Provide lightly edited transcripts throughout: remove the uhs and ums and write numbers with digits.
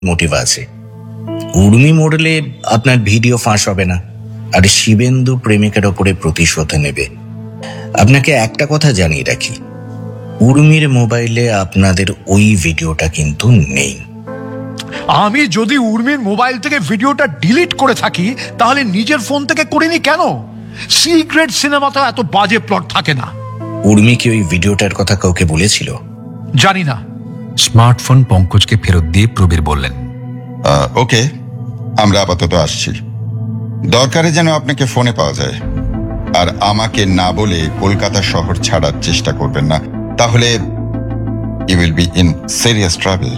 Motive আছে। উর্মি মরলে আপনার ভিডিও ফাঁস হবে না, আর শিবেন্দু প্রেমিকের ওপরে প্রতিশোধ নেবে। আপনাকে একটা কথা জানিয়ে রাখি, উর্মির মোবাইলে আপনাদের ওই ভিডিওটা কিন্তু নেই। আমি যদি উর্মির মোবাইল থেকে ভিডিওটা ডিলিট করে থাকি তাহলে নিজের ফোন থেকে করিনি কেন? সিক্রেট সিনেমাতে এত বাজে প্লট থাকে না। উর্মি কি ওই ভিডিওটার কথা কাউকে বলেছিল? জানি না। স্মার্টফোন পঙ্কজকে ফেরত দিয়ে প্রবীর বললেন, ওকে, আমরা আপাতত আসছি। দরকারে যেন আপনাকে ফোনে পাওয়া যায়, আর আমাকে না বলে কলকাতা শহর ছাড়ার চেষ্টা করবেন না, তাহলে you will be in serious travel.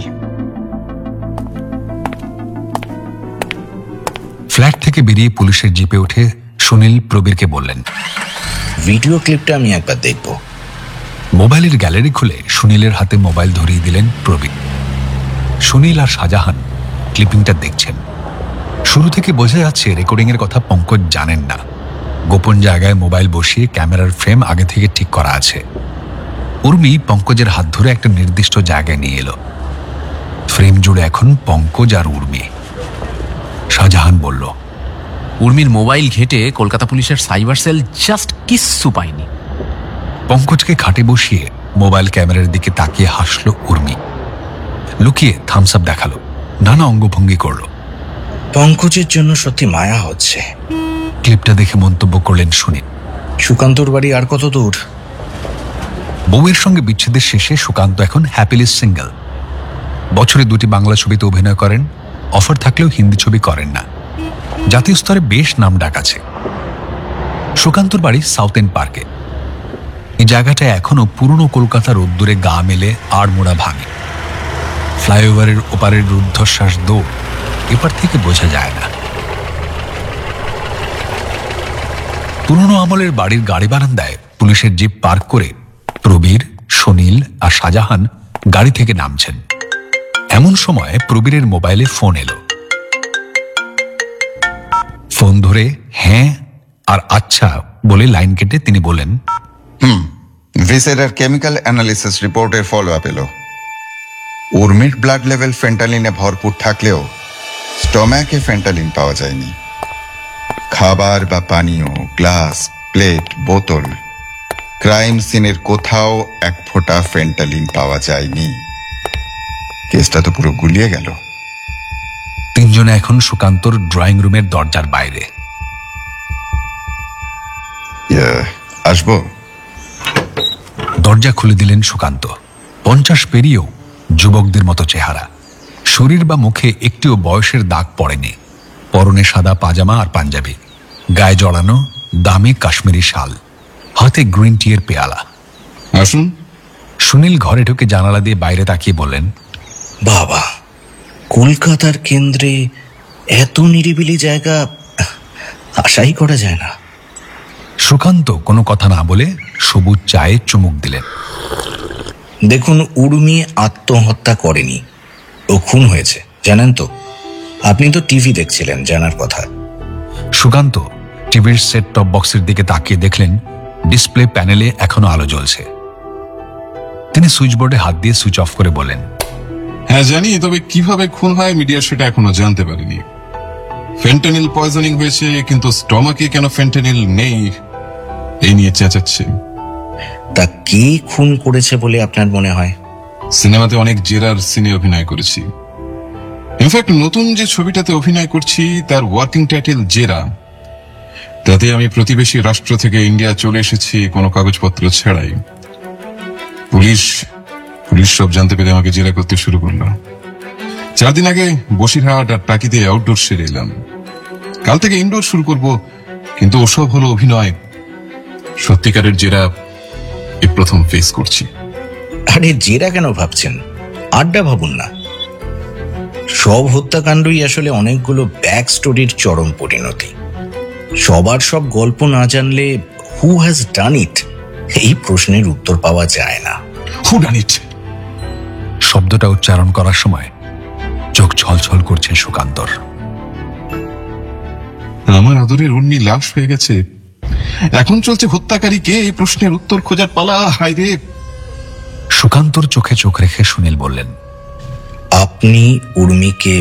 Flat থেকে বেরিয়ে পুলিশের জিপে উঠে সুনীল প্রবীরকে বললেন, ভিডিও ক্লিপটা আমি একবার দেখব। মোবাইলের গ্যালারি খুলে সুনীলের হাতে মোবাইল ধরিয়ে দিলেন প্রবীর। সুনীল আর শাহজাহান ক্লিপিংটা দেখছেন। শুরু থেকে বোঝা যাচ্ছে রেকর্ডিং এর কথা পঙ্কজ জানেন না। গোপন জায়গায় মোবাইল বসিয়ে ক্যামেরার ফ্রেম আগে থেকে ঠিক করা আছে। উর্মি পঙ্কজের হাত ধরে একটা নির্দিষ্ট জায়গায় নিয়ে এলো। ফ্রেম জুড়ে এখন পঙ্কজ আর উর্মি। শাহজাহান বলল, উর্মির মোবাইল ঘেটে কলকাতা পুলিশের সাইবার সেল জাস্ট কিচ্ছু পায়নি। পঙ্কজকে খাটে বসিয়ে মোবাইল ক্যামেরার দিকে তাকিয়ে হাসল উর্মি। লুকিয়ে থামস আপ দেখালো, নানা অঙ্গভঙ্গি করলো। পঙ্কজের জন্য সত্যি মায়া হচ্ছে। ক্লিপটা দেখে মন্তব্য করলেন সুনীল, সুকান্তর বাড়ি আর কত দূর? বউয়ের সঙ্গে বিচ্ছেদের শেষে সুকান্ত এখন হ্যাপিলি সিঙ্গেল। বছরে 2টি বাংলা ছবিতে অভিনয় করেন, অফার থাকলেও হিন্দি ছবি করেন না। জাতীয় স্তরে বেশ নাম ডাক আছে। সুকান্তর বাড়ি সাউথ এন্ড পার্কে। এই জায়গাটা এখনো পুরনো কলকাতার রোদ্দুরে গা মেলে আড়মোড়া ভাঙে। ফ্লাইওভারের ওপারের রুদ্ধশ্বাস দৌড় এপার থেকে বোঝা যায় না। পুরনো আমলের বাড়ির গাড়ি বারান্দায় পুলিশের জিপ পার্ক করে প্রবীর, সুনীল আর শাহজাহান গাড়ি থেকে নামছেন। এমন সময় প্রবীরের মোবাইলে ফোন এলো। ফোন ধরে হ্যাঁ আর আচ্ছা বলে লাইন কেটে তিনি বলেন, ভিসেরার কেমিক্যাল অ্যানালিসিস রিপোর্টের ফলো আপ এলো। উর্মির ব্লাড লেভেল ফেন্টালিনে ভরপুর থাকলেও স্টম্যাকে ফেন্টালিন পাওয়া যায়নি। খাবার বা পানীয়, গ্লাস, প্লেট, বোতল, ক্রাইম সিনের কোথাও এক ফোঁটা ফেন্টালিন পাওয়া যায়নি। কেসটা তো পুরো গুলিয়ে গেল। তিনজনে এখন সুকান্তর ড্রয়িং রুমের দরজার বাইরে। আসবো? দরজা খুলে দিলেন সুকান্ত। 50 পেরিয়েও যুবকদের মতো চেহারা। শরীর বা মুখে একটিও বয়সের দাগ পড়েনি। পরনে সাদা পাজামা আর পাঞ্জাবি, গায়ে জড়ানো দামি কাশ্মীরি শাল, হাতে গ্রিন টি এর পেয়ালা। আসুন। সুনীল ঘরে ঢুকে জানালা দিয়ে বাইরে তাকিয়ে বললেন, বাবা, কলকাতার কেন্দ্রে এত নিরিবিলি জায়গা আশাই করা যায় না। সুকান্ত কোনো কথা না বলে সবুজ চায়ে চুমুক দিলেন। দেখুন, উর্মি আত্মহত্যা করেনি, ও খুন হয়েছে, জানেন তো? আপনি তো টিভি দেখছিলেন, জানার কথা। সুকান্ত টিভির সেট টপ বক্সের দিকে তাকিয়ে দেখলেন ডিসপ্লে প্যানেলে এখনো আলো জ্বলছে। তিনি সুইচ বোর্ডে হাত দিয়ে সুইচ অফ করে বলেন, হ্যাঁ জানি, তবে কিভাবে খুন হয় মিডিয়া সেটা এখনো জানতে পারেনি। ফেন্টানিল পয়জনিং হয়েছে, কিন্তু স্টমাকে কেন ফেন্টানিল নেই এই নিয়ে চেঁচাচ্ছে। তা কে খুন করেছে বলে আপনার মনে হয়? সিনেমাতে অনেক জেরার সিনে অভিনয় করেছি। ইনফ্যাক্ট নতুন যে ছবিটাতে অভিনয় করছি তার ওয়ার্কিং টাইটেল জেরা। তাতে আমি প্রতিবেশী রাষ্ট্র থেকে ইন্ডিয়া চলে এসেছি কোনো কাগজপত্র ছাড়াই। পুলিশ সব জানতে পেরে আমাকে জেরা করতে শুরু করলো। 4 দিন আগে বসিরহাট আর টাকিতে আউটডোর সেরে এলাম। কাল থেকে ইনডোর শুরু করব, কিন্তু ওসব হলো অভিনয়। সত্যিকারের জেরা এই প্রথম ফেস করছি। আরে জেরা কেন ভাবছেন, আড্ডা ভাবুন না। সব হত্যাকাণ্ডই আসলে অনেকগুলো ব্যাক স্টোরির চরম পরিণতি। সবার সব গল্প না জানলে হু হ্যাজ ডান ইট এই প্রশ্নের উত্তর পাওয়া যায় না। হু ডান ইট শব্দটা উচ্চারণ করার সময় চোখ ছলছল করছে সুকান্তর। আমার আদরের উর্মি লাশ হয়ে গেছে, এখন চলছে হত্যাকারী কে এই প্রশ্নের উত্তর খোঁজার পালা। হায় রে! সুকান্তর চোখে চোখ রেখে সুনীল বললেন, আপনি উর্মিকে